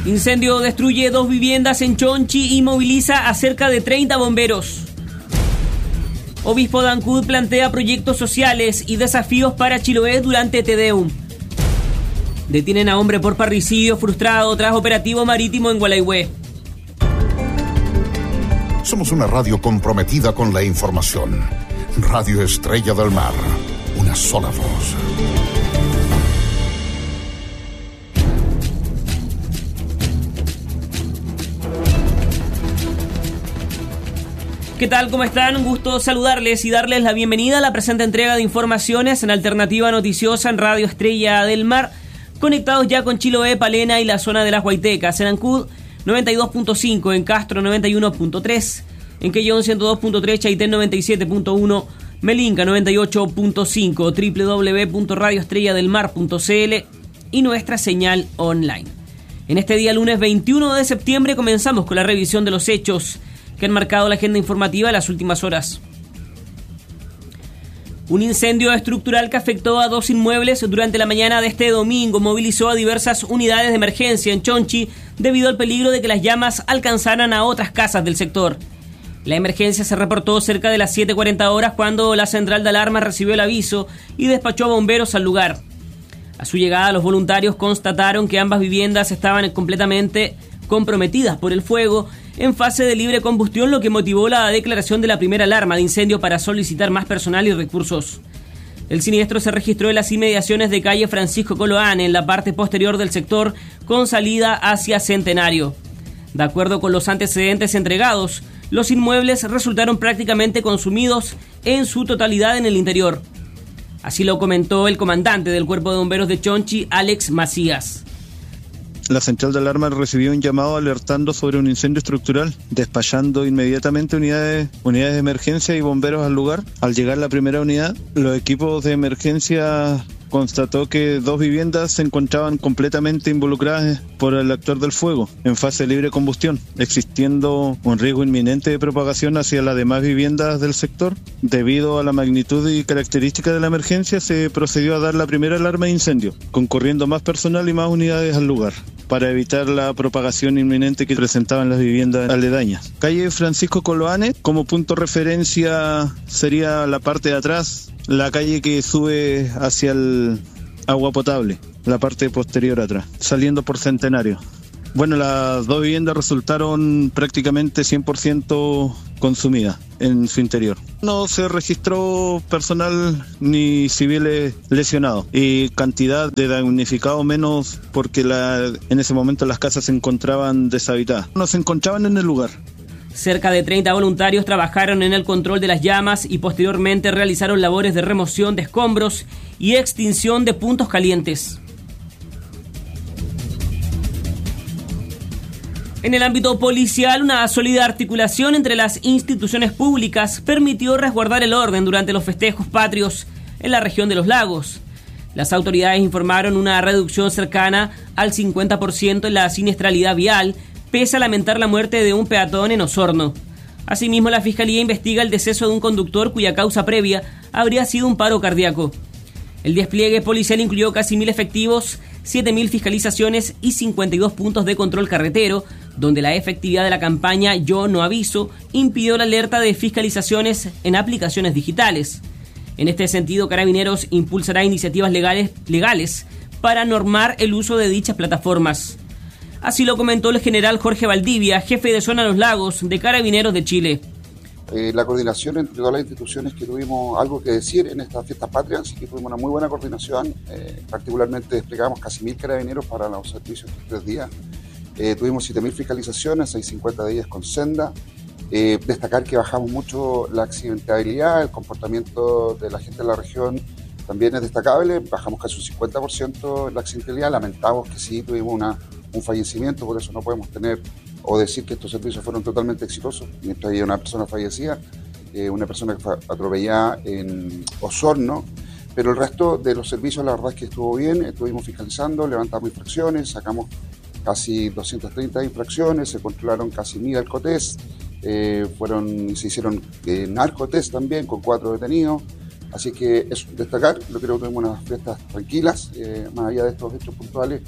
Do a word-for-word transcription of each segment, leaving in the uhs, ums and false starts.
Incendio destruye dos viviendas en Chonchi y moviliza a cerca de treinta bomberos. Obispo de Ancud plantea proyectos sociales y desafíos para Chiloé durante Te Deum. Detienen a hombre por parricidio frustrado tras operativo marítimo en Gualeguay. Somos una radio comprometida con la información. Radio Estrella del Mar. Una sola voz. ¿Qué tal? ¿Cómo están? Un gusto saludarles y darles la bienvenida a la presente entrega de informaciones en Alternativa Noticiosa en Radio Estrella del Mar. Conectados ya con Chiloé, Palena y la zona de las Huaytecas. En Ancud, noventa y dos punto cinco, en Castro, noventa y uno punto tres, en Quellón, ciento dos punto tres, Chaitén, noventa y siete punto uno, Melinca, noventa y ocho punto cinco, doble u doble u doble u punto radio estrella del mar punto c l y nuestra señal online. En este día lunes veintiuno de septiembre comenzamos con la revisión de los hechos que han marcado la agenda informativa de las últimas horas. Un incendio estructural que afectó a dos inmuebles durante la mañana de este domingo movilizó a diversas unidades de emergencia en Chonchi debido al peligro de que las llamas alcanzaran a otras casas del sector. La emergencia se reportó cerca de las siete cuarenta horas cuando la central de alarmas recibió el aviso y despachó a bomberos al lugar. A su llegada, los voluntarios constataron que ambas viviendas estaban completamente comprometidas por el fuego en fase de libre combustión, lo que motivó la declaración de la primera alarma de incendio para solicitar más personal y recursos. El siniestro se registró en las inmediaciones de calle Francisco Coloane, en la parte posterior del sector, con salida hacia Centenario. De acuerdo con los antecedentes entregados, los inmuebles resultaron prácticamente consumidos en su totalidad en el interior. Así lo comentó el comandante del Cuerpo de Bomberos de Chonchi, Alex Macías. La central de alarma recibió un llamado alertando sobre un incendio estructural, despachando inmediatamente unidades, unidades de emergencia y bomberos al lugar. Al llegar la primera unidad, los equipos de emergencia constató que dos viviendas se encontraban completamente involucradas por el actor del fuego, en fase de libre combustión, existiendo un riesgo inminente de propagación hacia las demás viviendas del sector. Debido a la magnitud y características de la emergencia, se procedió a dar la primera alarma de incendio, concurriendo más personal y más unidades al lugar, para evitar la propagación inminente que presentaban las viviendas aledañas. Calle Francisco Coloane, como punto de referencia, sería la parte de atrás, la calle que sube hacia el agua potable, la parte posterior atrás, saliendo por Centenario. Bueno, las dos viviendas resultaron prácticamente cien por ciento consumidas en su interior. No se registró personal ni civiles lesionados y cantidad de damnificados menos porque la, en ese momento las casas se encontraban deshabitadas. No se encontraban en el lugar. Cerca de treinta voluntarios trabajaron en el control de las llamas y posteriormente realizaron labores de remoción de escombros y extinción de puntos calientes. En el ámbito policial, una sólida articulación entre las instituciones públicas permitió resguardar el orden durante los festejos patrios en la región de los lagos. Las autoridades informaron una reducción cercana al cincuenta por ciento en la siniestralidad vial, pese a lamentar la muerte de un peatón en Osorno. Asimismo, la Fiscalía investiga el deceso de un conductor cuya causa previa habría sido un paro cardíaco. El despliegue policial incluyó casi mil efectivos, siete mil fiscalizaciones y cincuenta y dos puntos de control carretero, donde la efectividad de la campaña Yo No Aviso impidió la alerta de fiscalizaciones en aplicaciones digitales. En este sentido, Carabineros impulsará iniciativas legales, legales para normar el uso de dichas plataformas. Así lo comentó el general Jorge Valdivia, jefe de Zona Los Lagos de Carabineros de Chile. Eh, la coordinación entre todas las instituciones que tuvimos algo que decir en esta fiesta patria, así que tuvimos una muy buena coordinación, eh, particularmente desplegamos casi mil carabineros para los servicios de tres días, eh, tuvimos siete mil fiscalizaciones, seiscientas cincuenta de ellas con senda, eh, destacar que bajamos mucho la accidentabilidad, el comportamiento de la gente de la región también es destacable, bajamos casi un cincuenta por ciento la accidentabilidad, lamentamos que sí tuvimos una, un fallecimiento, por eso no podemos tener o decir que estos servicios fueron totalmente exitosos. Mientras había una persona fallecida, eh, una persona que fue atropellada en Osorno, pero el resto de los servicios la verdad es que estuvo bien, estuvimos fiscalizando, levantamos infracciones, sacamos casi doscientas treinta infracciones, se controlaron casi mil alcotest, eh, fueron, se hicieron eh, narcotest también con cuatro detenidos, así que es destacar, yo creo que tuvimos unas fiestas tranquilas, eh, más allá de estos hechos puntuales,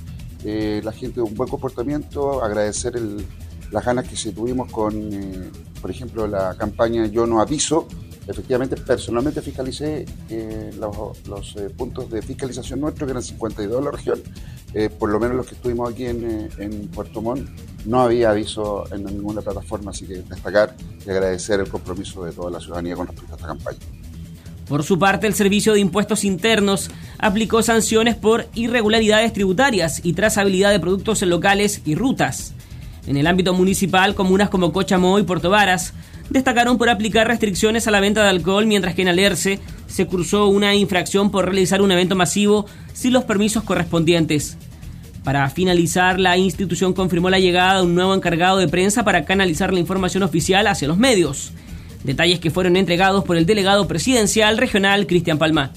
eh, la gente un buen comportamiento, agradecer el, las ganas que se tuvimos con, eh, por ejemplo, la campaña Yo No Aviso. Efectivamente, personalmente fiscalicé eh, los, los eh, puntos de fiscalización nuestros, que eran cincuenta y dos en la región. Eh, por lo menos los que estuvimos aquí en, eh, en Puerto Montt, no había aviso en ninguna plataforma, así que destacar y agradecer el compromiso de toda la ciudadanía con respecto a esta campaña. Por su parte, el Servicio de Impuestos Internos aplicó sanciones por irregularidades tributarias y trazabilidad de productos locales y rutas. En el ámbito municipal, comunas como Cochamó y Puerto Varas destacaron por aplicar restricciones a la venta de alcohol, mientras que en Alerce se cursó una infracción por realizar un evento masivo sin los permisos correspondientes. Para finalizar, la institución confirmó la llegada de un nuevo encargado de prensa para canalizar la información oficial hacia los medios. Detalles que fueron entregados por el delegado presidencial regional, Cristian Palma.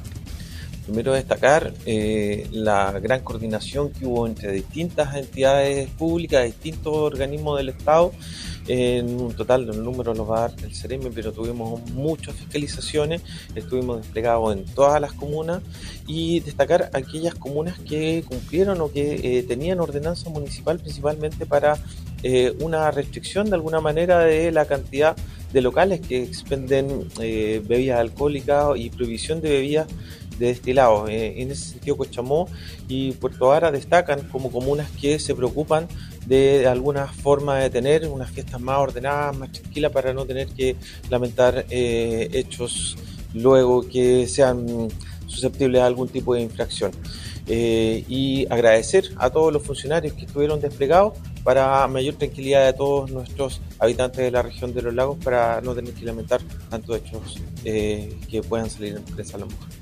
Primero destacar eh, la gran coordinación que hubo entre distintas entidades públicas, distintos organismos del Estado. En un total, el número los va a dar el CEREMI, pero tuvimos muchas fiscalizaciones, estuvimos desplegados en todas las comunas, y destacar aquellas comunas que cumplieron o que eh, tenían ordenanza municipal principalmente para eh, una restricción de alguna manera de la cantidad de locales que expenden eh, bebidas alcohólicas y prohibición de bebidas de destilados. Eh, en ese sentido, Cochamó y Puerto Varas destacan como comunas que se preocupan de alguna forma de tener unas fiestas más ordenadas, más tranquilas, para no tener que lamentar eh, hechos luego que sean susceptibles a algún tipo de infracción. Eh, y agradecer a todos los funcionarios que estuvieron desplegados para mayor tranquilidad de todos nuestros habitantes de la región de los lagos, para no tener que lamentar tantos hechos eh, que puedan salir en prensa a lo mejor.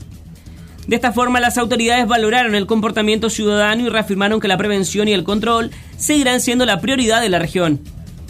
De esta forma, las autoridades valoraron el comportamiento ciudadano y reafirmaron que la prevención y el control seguirán siendo la prioridad de la región.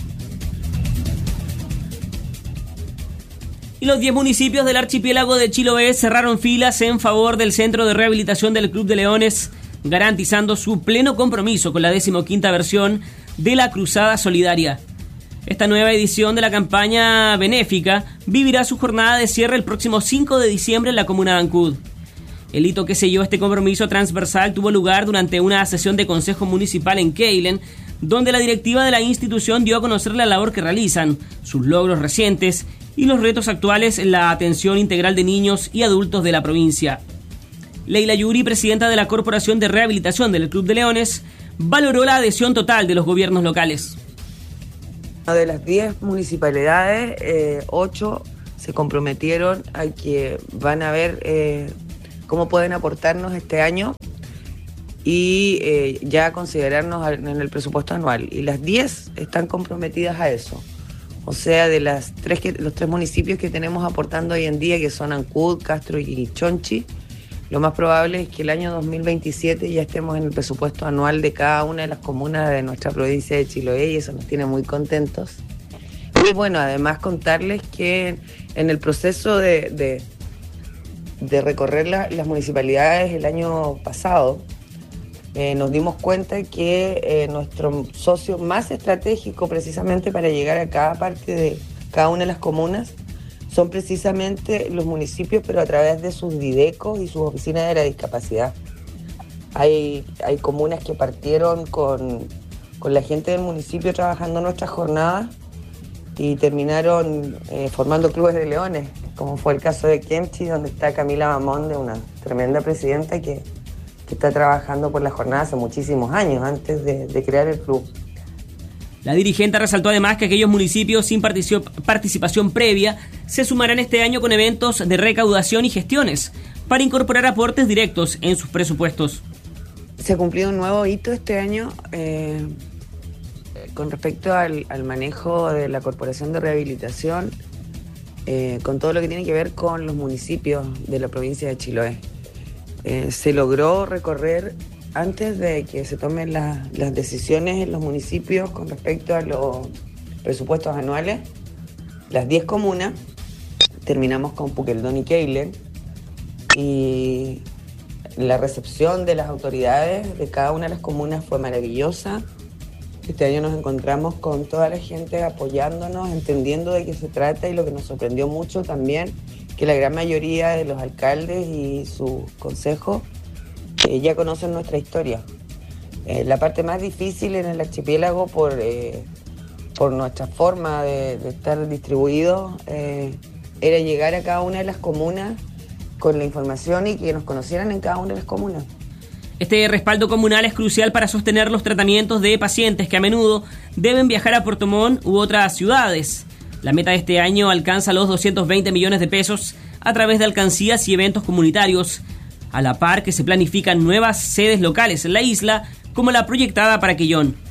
Y los diez municipios del archipiélago de Chiloé cerraron filas en favor del Centro de Rehabilitación del Club de Leones, garantizando su pleno compromiso con la decimoquinta versión de la Cruzada Solidaria. Esta nueva edición de la campaña benéfica vivirá su jornada de cierre el próximo cinco de diciembre en la comuna de Ancud. El hito que selló este compromiso transversal tuvo lugar durante una sesión de Consejo Municipal en Keilen, donde la directiva de la institución dio a conocer la labor que realizan, sus logros recientes y los retos actuales en la atención integral de niños y adultos de la provincia. Leila Yuri, presidenta de la Corporación de Rehabilitación del Club de Leones, valoró la adhesión total de los gobiernos locales. De las diez municipalidades, eh, ocho se comprometieron a que van a ver eh, cómo pueden aportarnos este año y eh, ya considerarnos en el presupuesto anual. Y las diez están comprometidas a eso. O sea, de las tres que, los tres municipios que tenemos aportando hoy en día, que son Ancud, Castro y Chonchi, lo más probable es que el año dos mil veintisiete ya estemos en el presupuesto anual de cada una de las comunas de nuestra provincia de Chiloé, y eso nos tiene muy contentos. Y bueno, además contarles que en el proceso de... de de recorrer la, las municipalidades el año pasado, eh, nos dimos cuenta que eh, nuestro socio más estratégico precisamente para llegar a cada parte de cada una de las comunas son precisamente los municipios, pero a través de sus didecos y sus oficinas de la discapacidad. Hay, hay comunas que partieron con, con la gente del municipio trabajando nuestras jornadas y terminaron eh, formando clubes de leones, como fue el caso de Kemchi, donde está Camila Mamonde, una tremenda presidenta que, que está trabajando por la jornada hace muchísimos años, antes de, de crear el club. La dirigente resaltó además que aquellos municipios sin participación previa se sumarán este año con eventos de recaudación y gestiones para incorporar aportes directos en sus presupuestos. Se ha cumplido un nuevo hito este año eh, con respecto al, al manejo de la Corporación de Rehabilitación, eh, con todo lo que tiene que ver con los municipios de la provincia de Chiloé. Eh, se logró recorrer, antes de que se tomen la, las decisiones en los municipios con respecto a los presupuestos anuales, las diez comunas. Terminamos con Puqueldón y Keilen, y la recepción de las autoridades de cada una de las comunas fue maravillosa. Este año nos encontramos con toda la gente apoyándonos, entendiendo de qué se trata, y lo que nos sorprendió mucho también, que la gran mayoría de los alcaldes y sus consejos eh, ya conocen nuestra historia. Eh, la parte más difícil en el archipiélago por, eh, por nuestra forma de, de estar distribuidos eh, era llegar a cada una de las comunas con la información y que nos conocieran en cada una de las comunas. Este respaldo comunal es crucial para sostener los tratamientos de pacientes que a menudo deben viajar a Puerto Montt u otras ciudades. La meta de este año alcanza los doscientos veinte millones de pesos a través de alcancías y eventos comunitarios, a la par que se planifican nuevas sedes locales en la isla, como la proyectada para Quellón.